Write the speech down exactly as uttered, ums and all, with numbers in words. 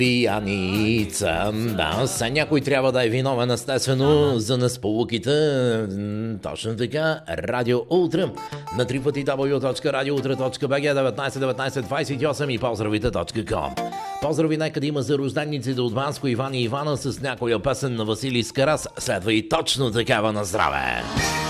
Пияница. Да, сега някой трябва да е виновен, естествено, за несполуките. Точно така. Радио Ултра на три пъти дабъл ю точка радио утре точка би джи деветнайсет деветнайсет двайсет и осем и поздравите точка ком. Поздрави нека да има за рождениците от Ванско, Иван и Ивана с някоя песен на Василий Скарас. Следва и точно такава на здраве.